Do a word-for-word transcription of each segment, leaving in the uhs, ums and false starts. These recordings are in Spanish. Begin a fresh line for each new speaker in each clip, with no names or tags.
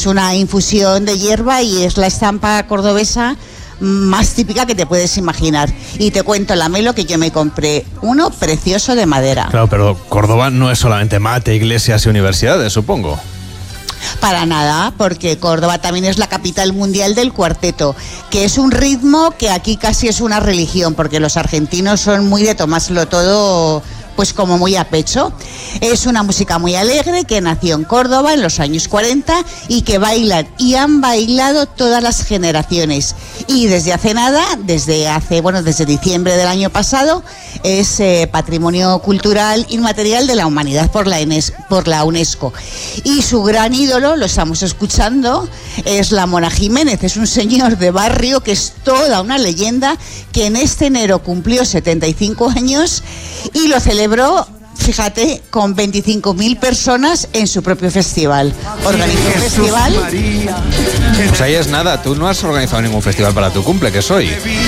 es una infusión de hierba y es la estampa cordobesa más típica que te puedes imaginar. Y te cuento, Lamelo, que yo me compré uno precioso de madera.
Claro, pero Córdoba no es solamente mate, iglesias y universidades, supongo.
Para nada, porque Córdoba también es la capital mundial del cuarteto, que es un ritmo que aquí casi es una religión, porque los argentinos son muy de tomárselo todo pues como muy a pecho. Es una música muy alegre que nació en Córdoba en los años cuarenta y que bailan y han bailado todas las generaciones. Y desde hace nada, desde hace, bueno, desde diciembre del año pasado, es eh, Patrimonio Cultural Inmaterial de la Humanidad por la, Enes, por la UNESCO. Y su gran ídolo, lo estamos escuchando, es la Mona Jiménez. Es un señor de barrio que es toda una leyenda, que en este enero cumplió setenta y cinco años y lo celebró, fíjate, con veinticinco mil personas en su propio festival. Organizó un festival.
Pues ahí es nada, tú no has organizado ningún festival para tu cumple, que soy.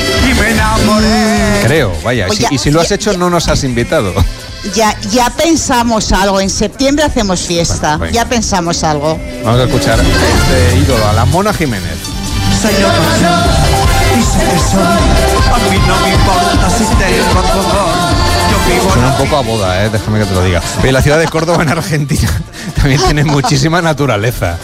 Creo, vaya,
Pues
si,
ya,
y si lo has
ya,
hecho
ya.
no nos has invitado.
Ya, ya pensamos algo, en septiembre hacemos fiesta,
Bueno,
ya pensamos algo.
Vamos a escuchar a este ídolo, a la Mona Jiménez.
Señor, dice que soy, a mí no me importa si tengo tu amor. Yo vivo
Suena un poco a boda, ¿eh? Déjame que te lo diga. Oye, la ciudad de Córdoba en Argentina también tiene muchísima naturaleza.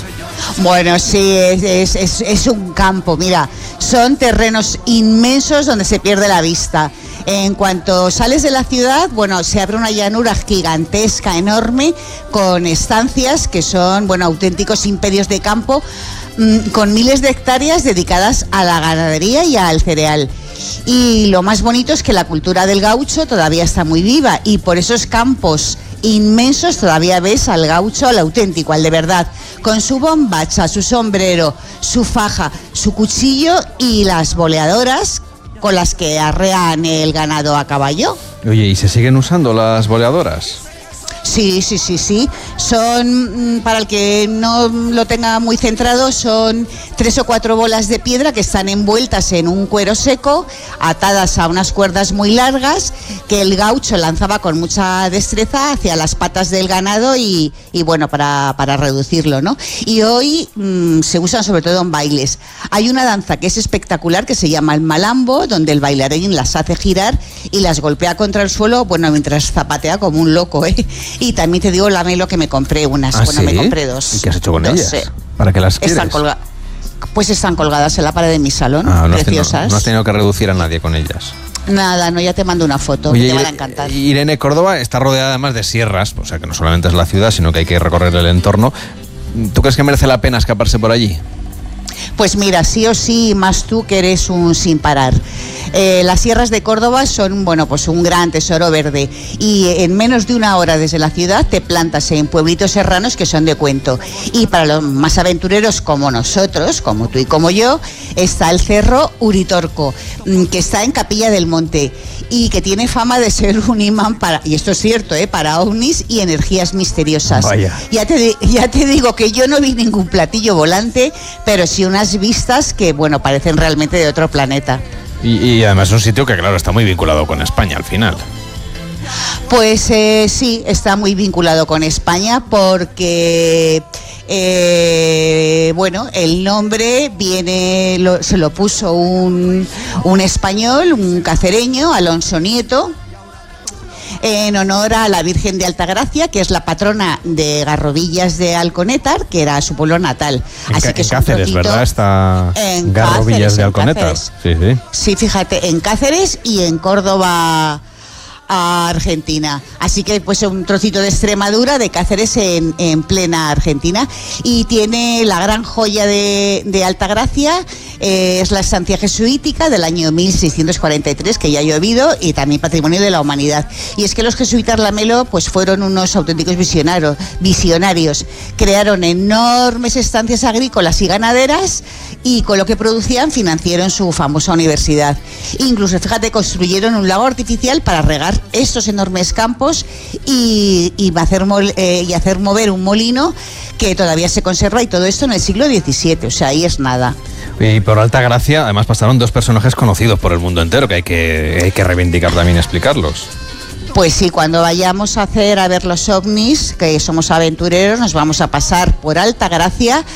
Bueno, sí, es, es, es, es un campo, mira, son terrenos inmensos donde se pierde la vista. En cuanto sales de la ciudad, bueno, se abre una llanura gigantesca, enorme, con estancias que son, bueno, auténticos imperios de campo, mmm, con miles de hectáreas dedicadas a la ganadería y al cereal. Y lo más bonito es que la cultura del gaucho todavía está muy viva y por esos campos inmensos todavía ves al gaucho, al auténtico, al de verdad, con su bombacha, su sombrero, su faja, su cuchillo y las boleadoras con las que arrean el ganado a caballo.
Oye, ¿y se siguen usando las boleadoras?
Sí, sí, sí, sí. Son, para el que no lo tenga muy centrado, son tres o cuatro bolas de piedra que están envueltas en un cuero seco, atadas a unas cuerdas muy largas, que el gaucho lanzaba con mucha destreza hacia las patas del ganado y, y bueno, para, para reducirlo, ¿no? Y hoy mmm, se usan sobre todo en bailes. Hay una danza que es espectacular que se llama el malambo, donde el bailarín las hace girar y las golpea contra el suelo, bueno, mientras zapatea como un loco, ¿eh? Y también te digo, Lamelo, que me compré unas.
¿Ah,
bueno,
sí?
me compré dos.
¿Y qué has hecho con
dos,
ellas?
Sí.
¿Para qué las quieres?
Están colga- pues están colgadas en la pared de mi salón,
Ah, no has,
preciosas.
tenido, no has tenido que reducir a nadie con ellas.
Nada, no, ya te mando una foto,
Oye,
que te van a encantar.
Irene, Córdoba está rodeada además de sierras, o sea que no solamente es la ciudad, sino que hay que recorrer el entorno. ¿Tú crees que merece la pena escaparse por allí?
Pues mira, sí o sí, más tú que eres un sin parar. Eh, las sierras de Córdoba son, bueno, pues un gran tesoro verde y en menos de una hora desde la ciudad te plantas en pueblitos serranos que son de cuento. Y para los más aventureros como nosotros, como tú y como yo, está el Cerro Uritorco, que está en Capilla del Monte y que tiene fama de ser un imán para, y esto es cierto, ¿eh? Para ovnis y energías misteriosas.
Vaya.
Ya te, ya te digo que yo no vi ningún platillo volante, pero sí unas vistas que, bueno, parecen realmente de otro planeta.
Y, y además es un sitio que, claro, está muy vinculado con España al final.
Pues eh, sí, está muy vinculado con España porque, eh, bueno, el nombre viene, lo, se lo puso un, un español, un cacereño, Alonso Nieto, en honor a la Virgen de Altagracia, que es la patrona de Garrovillas de Alconétar, que era su pueblo natal.
En,
Así que
en
es un
Cáceres,
trocito,
¿verdad? Está
en
Garrovillas
Cáceres,
de
en
Alconétar.
Cáceres.
Sí, sí.
Sí, fíjate, en Cáceres y en Córdoba, a Argentina. Así que pues un trocito de Extremadura, de Cáceres en, en plena Argentina. Y tiene la gran joya de, de Altagracia, eh, es la estancia jesuítica del año mil seiscientos cuarenta y tres, que ya ha llovido, y también Patrimonio de la Humanidad. Y es que los jesuitas, Lamelo, pues fueron unos auténticos visionarios, visionarios. Crearon enormes estancias agrícolas y ganaderas y con lo que producían financiaron su famosa universidad. Incluso, fíjate, construyeron un lago artificial para regar estos enormes campos y, y, hacer, eh, y hacer mover un molino que todavía se conserva, y todo esto en el siglo diecisiete, o sea, ahí es nada.
Y por Altagracia, además, pasaron dos personajes conocidos por el mundo entero, que hay que, hay que reivindicar también y explicarlos.
Pues sí, cuando vayamos a hacer a ver los ovnis, que somos aventureros, nos vamos a pasar por Altagracia